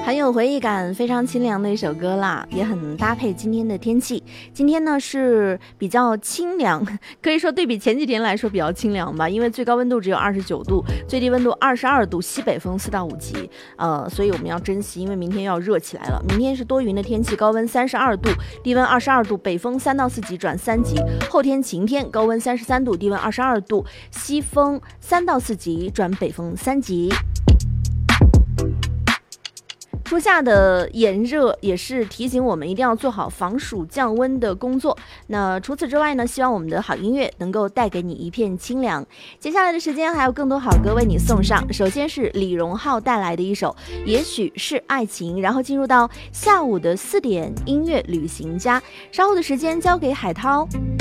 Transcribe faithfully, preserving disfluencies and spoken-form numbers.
很有回忆感，非常清凉的一首歌啦，也很搭配今天的天气。今天呢是比较清凉，可以说对比前几天来说比较清凉吧，因为最高温度只有二十九度，最低温度二十二度，西北风四到五级，呃，所以我们要珍惜，因为明天要热起来了。明天是多云的天气，高温三十二度，低温二十二度，北风三到四级转三级。后天晴天，高温三十三度，低温二十二度，西风三到四级转北风三级。初夏的炎热也是提醒我们一定要做好防暑降温的工作。那除此之外呢，希望我们的好音乐能够带给你一片清凉。接下来的时间还有更多好歌为你送上，首先是李荣浩带来的一首也许是爱情，然后进入到下午的四点音乐旅行家，稍后的时间交给海涛。